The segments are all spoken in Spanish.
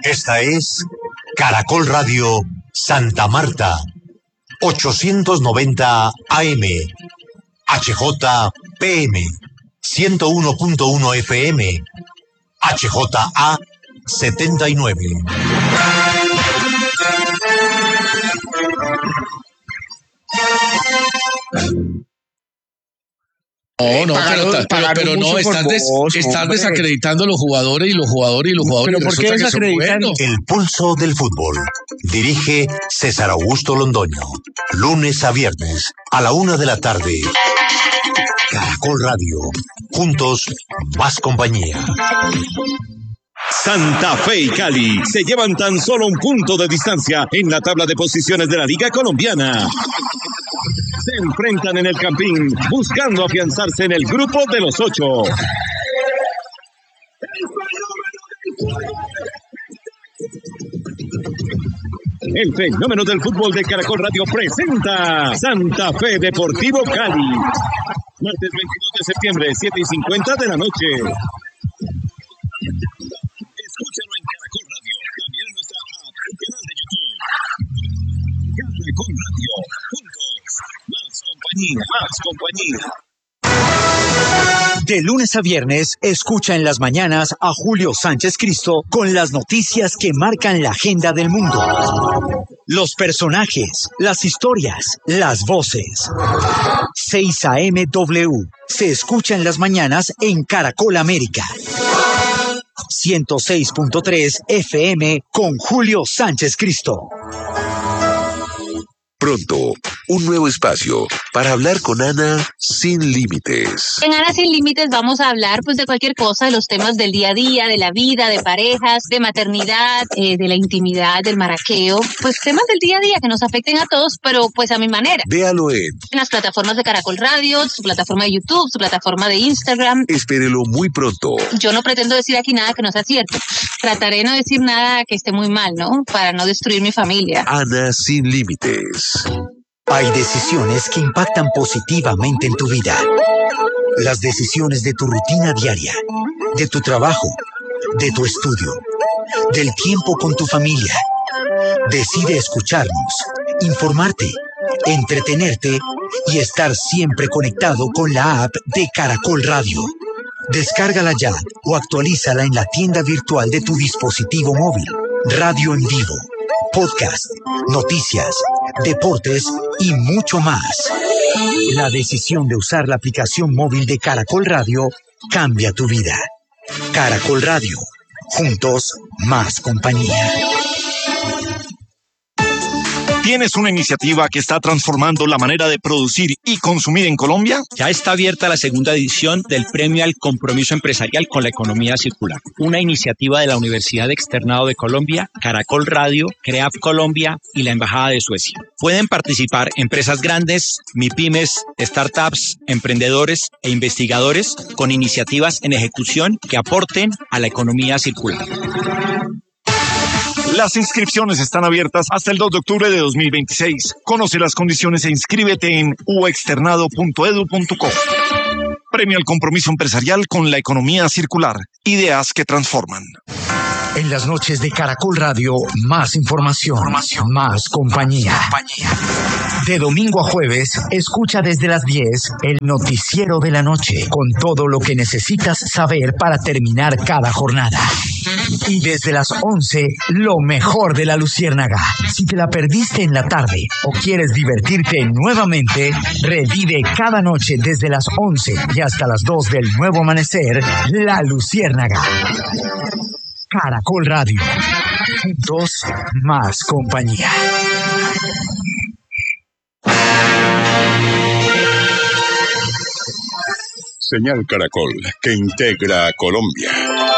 Esta es Caracol Radio Santa Marta, 890 AM, HJPM, 101.1 FM, HJA 79. Pero no, estás desacreditando a los jugadores y los jugadores. ¿Pero por qué desacreditan? El pulso del fútbol. Dirige César Augusto Londoño. Lunes a viernes a la 1 de la tarde. Caracol Radio. Juntos, más compañía. Santa Fe y Cali se llevan tan solo un punto de distancia en la tabla de posiciones de la Liga Colombiana. Se enfrentan en el Campín buscando afianzarse en el grupo de los 8. El fenómeno del fútbol de Caracol Radio presenta Santa Fe Deportivo Cali. Martes 22 de septiembre, 7:50 de la noche. Escúchalo en Caracol Radio, también en nuestra app y canal de YouTube. Caracol Radio, juntos, más compañía. De lunes a viernes, escucha en las mañanas a Julio Sánchez Cristo con las noticias que marcan la agenda del mundo. Los personajes, las historias, las voces. 6 AM W. Se escucha en las mañanas en Caracol América. 106.3 FM con Julio Sánchez Cristo. Pronto, un nuevo espacio para hablar con Ana sin límites. En Ana sin límites vamos a hablar pues de cualquier cosa, de los temas del día a día, de la vida, de parejas, de maternidad, de la intimidad, del maraqueo, pues temas del día a día que nos afecten a todos, pero pues a mi manera. Véalo en las plataformas de Caracol Radio, su plataforma de YouTube, su plataforma de Instagram. Espérelo muy pronto. Yo no pretendo decir aquí nada que no sea cierto. Trataré de no decir nada que esté muy mal, ¿no? Para no destruir mi familia. Ana sin límites. Hay decisiones que impactan positivamente en tu vida. Las decisiones de tu rutina diaria, de tu trabajo, de tu estudio, del tiempo con tu familia. Decide escucharnos, informarte, entretenerte y estar siempre conectado con la app de Caracol Radio. Descárgala ya o actualízala en la tienda virtual de tu dispositivo móvil. Radio en vivo, podcast, noticias, deportes y mucho más. La decisión de usar la aplicación móvil de Caracol Radio cambia tu vida. Caracol Radio. Juntos, más compañía. ¿Tienes una iniciativa que está transformando la manera de producir y consumir en Colombia? Ya está abierta la segunda edición del Premio al Compromiso Empresarial con la Economía Circular, una iniciativa de la Universidad Externado de Colombia, Caracol Radio, CREAF Colombia y la Embajada de Suecia. Pueden participar empresas grandes, MIPYMES, startups, emprendedores e investigadores con iniciativas en ejecución que aporten a la economía circular. Las inscripciones están abiertas hasta el 2 de octubre de 2026. Conoce las condiciones e inscríbete en uexternado.edu.co. Premio al compromiso empresarial con la economía circular. Ideas que transforman. En las noches de Caracol Radio, más información, más compañía. De domingo a jueves, escucha desde las 10 el noticiero de la noche, con todo lo que necesitas saber para terminar cada jornada. Y desde las 11, lo mejor de la Luciérnaga. Si te la perdiste en la tarde o quieres divertirte nuevamente, revive cada noche desde las 11 y hasta las 2 del nuevo amanecer, La Luciérnaga. Caracol Radio. Juntos, más compañía. Señal Caracol, que integra a Colombia.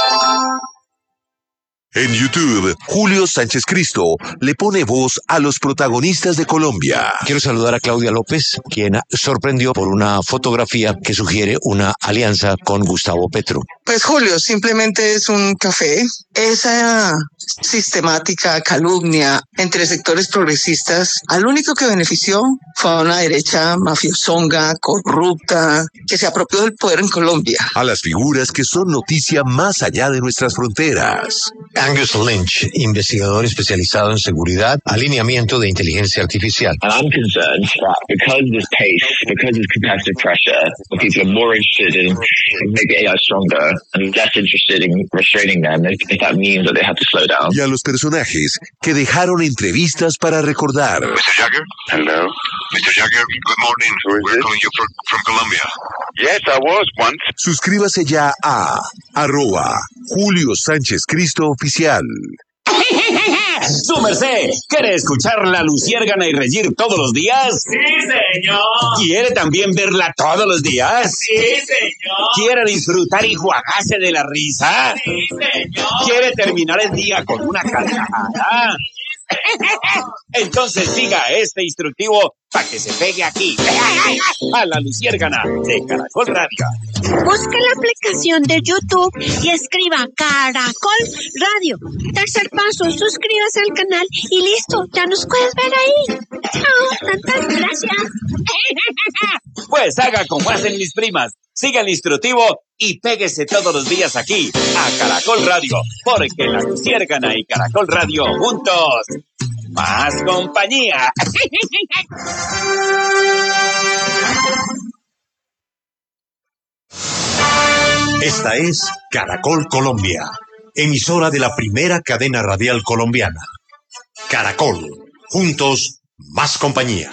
En YouTube, Julio Sánchez Cristo le pone voz a los protagonistas de Colombia. Quiero saludar a Claudia López, quien sorprendió por una fotografía que sugiere una alianza con Gustavo Petro. Pues Julio, simplemente es un café. Esa sistemática calumnia entre sectores progresistas, al único que benefició fue a una derecha mafiosonga, corrupta, que se apropió del poder en Colombia. A las figuras que son noticia más allá de nuestras fronteras. Angus Lynch, investigador especializado en seguridad, alineamiento de inteligencia artificial. And I'm concerned that because of this pace, because of competitive pressure, people are more interested in making AI stronger and less interested in restraining them if that means that they have to slow down. Y a los personajes que dejaron entrevistas para recordar. Mr. Jagger? Hello. Mr. Jagger, good morning. We're calling you from Colombia. Yes, I was once. Suscríbase ya a @Julio Sánchez Cristo Oficial. ¡Su merced! ¿Quiere escuchar La Luciérgana y reír todos los días? ¡Sí, señor! ¿Quiere también verla todos los días? ¡Sí, señor! ¿Quiere disfrutar y jugarse de la risa? ¡Sí, señor! ¿Quiere terminar el día con una carcajada? Entonces siga este instructivo para que se pegue aquí, a La Luciérgana de Caracol Radio. Busque la aplicación de YouTube y escriba Caracol Radio. Tercer paso, suscríbase al canal y listo, ya nos puedes ver ahí. Chao, tantas gracias. Pues haga como hacen mis primas. Siga el instructivo y péguese todos los días aquí a Caracol Radio, porque La Luciérgana y Caracol Radio juntos, más compañía. Esta es Caracol Colombia, emisora de la primera cadena radial colombiana. Caracol, juntos, más compañía.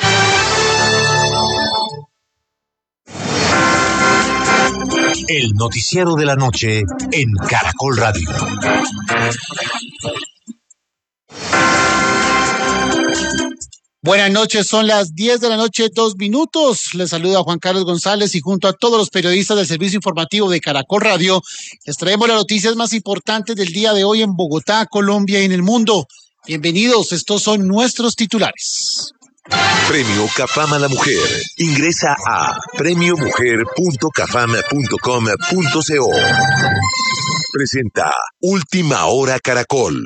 El noticiero de la noche en Caracol Radio. Buenas noches, son las 10 de la noche, 2 minutos. Les saluda Juan Carlos González y junto a todos los periodistas del servicio informativo de Caracol Radio, les traemos las noticias más importantes del día de hoy en Bogotá, Colombia y en el mundo. Bienvenidos, estos son nuestros titulares. Premio Cafam a la Mujer. Ingresa a premiomujer.cafam.com.co. Presenta Última Hora Caracol.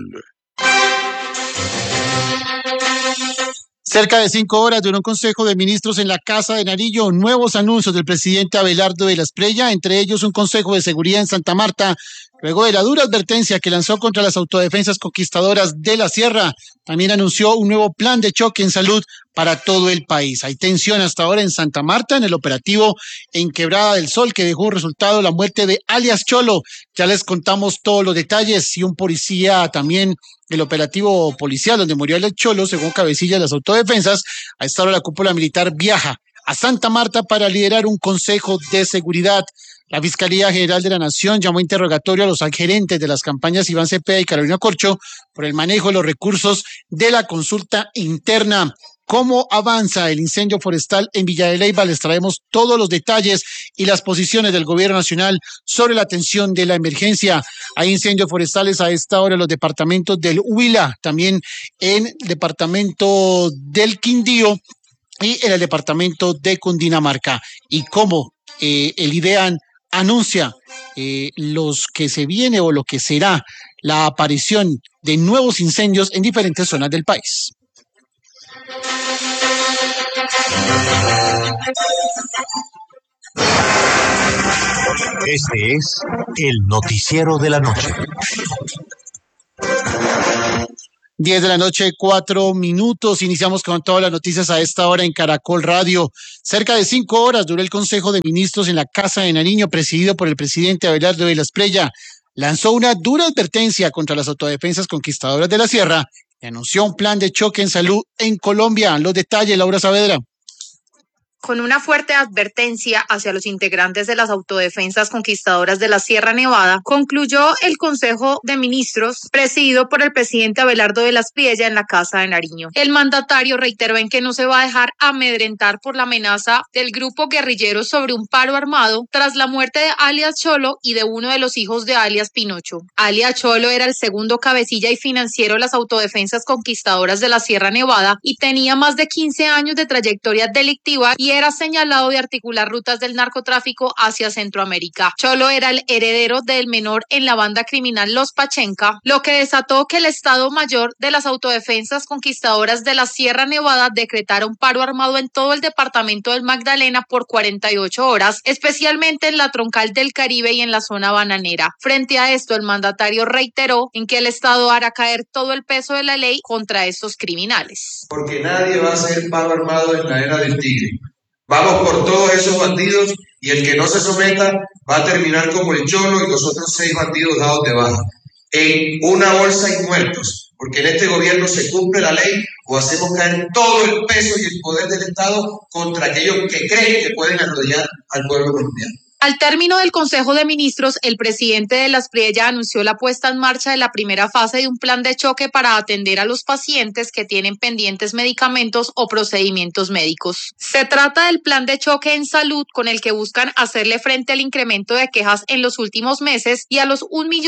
Cerca de 5 horas duró un consejo de ministros en la Casa de Nariño. Nuevos anuncios del presidente Abelardo de la Espriella, entre ellos un consejo de seguridad en Santa Marta, luego de la dura advertencia que lanzó contra las autodefensas conquistadoras de la Sierra. También anunció un nuevo plan de choque en salud para todo el país. Hay tensión hasta ahora en Santa Marta, en el operativo en Quebrada del Sol, que dejó resultado la muerte de alias Cholo. Ya les contamos todos los detalles y un policía también, el operativo policial donde murió alias Cholo, según cabecilla de las autodefensas. A esta hora la cúpula militar viaja a Santa Marta para liderar un consejo de seguridad. La Fiscalía General de la Nación llamó a interrogatorio a los gerentes de las campañas Iván Cepeda y Carolina Corcho por el manejo de los recursos de la consulta interna. ¿Cómo avanza el incendio forestal en Villa de Leyva? Les traemos todos los detalles y las posiciones del gobierno nacional sobre la atención de la emergencia. Hay incendios forestales a esta hora en los departamentos del Huila, también en el departamento del Quindío y en el departamento de Cundinamarca. Y cómo el IDEAN anuncia los que se viene o lo que será la aparición de nuevos incendios en diferentes zonas del país. Este es el noticiero de la noche. 10 de la noche, 4 minutos. Iniciamos con todas las noticias a esta hora en Caracol Radio. Cerca de 5 horas duró el Consejo de Ministros en la Casa de Nariño, presidido por el presidente Abelardo de la Espriella. Lanzó una dura advertencia contra las autodefensas conquistadoras de la Sierra y anunció un plan de choque en salud en Colombia. Los detalles, Laura Saavedra. Con una fuerte advertencia hacia los integrantes de las autodefensas conquistadoras de la Sierra Nevada, concluyó el Consejo de Ministros presidido por el presidente Abelardo de la Espriella en la Casa de Nariño. El mandatario reiteró en que no se va a dejar amedrentar por la amenaza del grupo guerrillero sobre un paro armado tras la muerte de alias Cholo y de uno de los hijos de alias Pinocho. Alias Cholo era el segundo cabecilla y financiero de las autodefensas conquistadoras de la Sierra Nevada y tenía más de 15 años de trayectoria delictiva y y era señalado de articular rutas del narcotráfico hacia Centroamérica. Cholo era el heredero del menor en la banda criminal Los Pachenca, lo que desató que el Estado Mayor de las Autodefensas Conquistadoras de la Sierra Nevada decretara un paro armado en todo el departamento del Magdalena por 48 horas, especialmente en la Troncal del Caribe y en la zona bananera. Frente a esto, el mandatario reiteró en que el Estado hará caer todo el peso de la ley contra estos criminales. Porque nadie va a hacer paro armado en la era del tigre. Vamos por todos esos bandidos y el que no se someta va a terminar como el Cholo y los otros 6 bandidos dados de baja. En una bolsa y muertos, porque en este gobierno se cumple la ley o hacemos caer todo el peso y el poder del Estado contra aquellos que creen que pueden arrodillar al pueblo colombiano. Al término del Consejo de Ministros, el presidente de la Asprilla anunció la puesta en marcha de la primera fase de un plan de choque para atender a los pacientes que tienen pendientes medicamentos o procedimientos médicos. Se trata del plan de choque en salud con el que buscan hacerle frente al incremento de quejas en los últimos meses y a los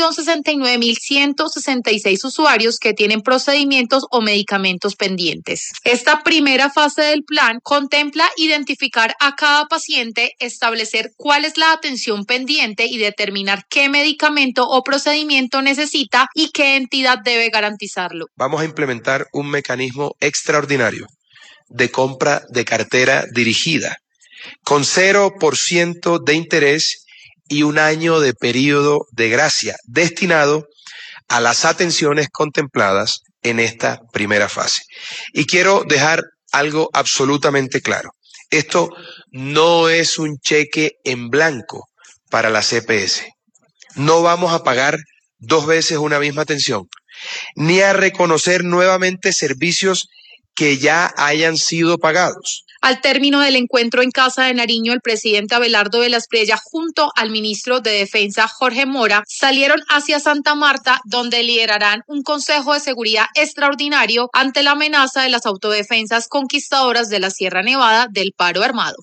1.069.166 usuarios que tienen procedimientos o medicamentos pendientes. Esta primera fase del plan contempla identificar a cada paciente, establecer cuál es la atención pendiente y determinar qué medicamento o procedimiento necesita y qué entidad debe garantizarlo. Vamos a implementar un mecanismo extraordinario de compra de cartera dirigida con 0% de interés y un año de periodo de gracia destinado a las atenciones contempladas en esta primera fase. Y quiero dejar algo absolutamente claro. Esto no es un cheque en blanco para la CPS. No vamos a pagar 2 veces una misma atención, ni a reconocer nuevamente servicios que ya hayan sido pagados. Al término del encuentro en Casa de Nariño, el presidente Abelardo de la Espriella junto al ministro de Defensa Jorge Mora salieron hacia Santa Marta, donde liderarán un consejo de seguridad extraordinario ante la amenaza de las autodefensas conquistadoras de la Sierra Nevada del paro armado.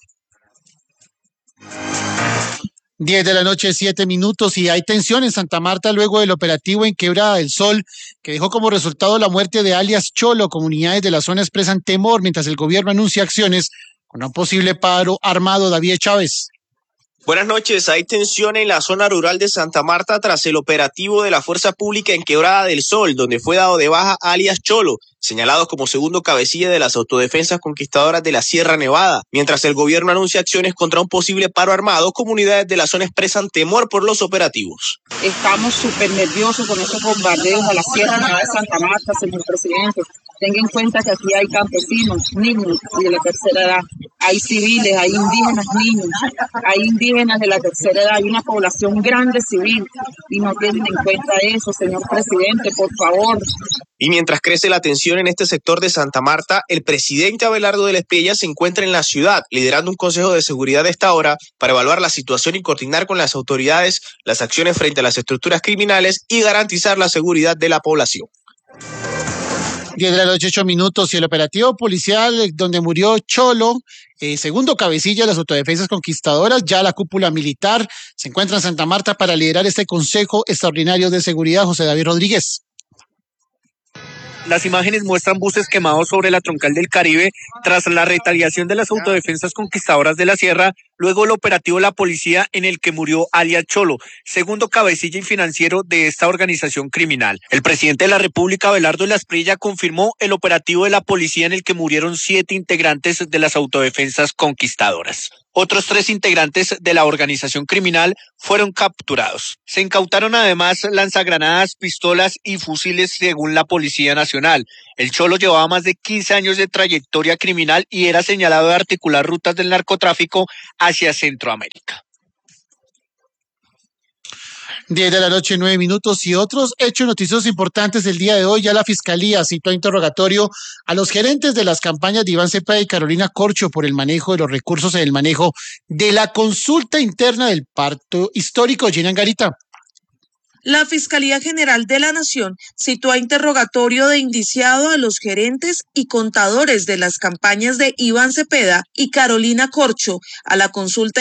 10 de la noche, 7 minutos, y hay tensión en Santa Marta luego del operativo en Quebrada del Sol, que dejó como resultado la muerte de alias Cholo. Comunidades de la zona expresan temor mientras el gobierno anuncia acciones con un posible paro armado. David Chávez. Buenas noches. Hay tensión en la zona rural de Santa Marta tras el operativo de la Fuerza Pública en Quebrada del Sol, donde fue dado de baja alias Cholo, señalado como segundo cabecilla de las autodefensas conquistadoras de la Sierra Nevada. Mientras el gobierno anuncia acciones contra un posible paro armado, comunidades de la zona expresan temor por los operativos. Estamos súper nerviosos con estos bombardeos a la Sierra Nevada de Santa Marta, señor presidente. Tenga en cuenta que aquí hay campesinos, niños y de la tercera edad. Hay civiles, hay indígenas niños, hay indígenas de la tercera edad, hay una población grande civil y no tienen en cuenta eso, señor presidente, por favor. Y mientras crece la tensión en este sector de Santa Marta, el presidente Abelardo de la Espriella se encuentra en la ciudad, liderando un consejo de seguridad de esta hora para evaluar la situación y coordinar con las autoridades las acciones frente a las estructuras criminales y garantizar la seguridad de la población. 10 de la noche, 8 minutos, y el operativo policial donde murió Cholo, segundo cabecilla de las autodefensas conquistadoras, ya la cúpula militar se encuentra en Santa Marta para liderar este Consejo Extraordinario de Seguridad. José David Rodríguez. Las imágenes muestran buses quemados sobre la Troncal del Caribe tras la retaliación de las autodefensas conquistadoras de la Sierra, luego el operativo de la policía en el que murió alias Cholo, segundo cabecilla y financiero de esta organización criminal. El presidente de la República, Abelardo de la Espriella, confirmó el operativo de la policía en el que murieron 7 integrantes de las autodefensas conquistadoras. Otros 3 integrantes de la organización criminal fueron capturados. Se incautaron además lanzagranadas, pistolas y fusiles según la Policía Nacional. El Cholo llevaba más de 15 años de trayectoria criminal y era señalado de articular rutas del narcotráfico hacia Centroamérica. 10 de la noche, 9 minutos, y otros hechos noticiosos importantes del día de hoy. Ya la Fiscalía citó a interrogatorio a los gerentes de las campañas de Iván Cepeda y Carolina Corcho por el manejo de los recursos en el manejo de la consulta interna del pacto histórico. Gina Angarita. La Fiscalía General de la Nación citó a interrogatorio de indiciado a los gerentes y contadores de las campañas de Iván Cepeda y Carolina Corcho a la consulta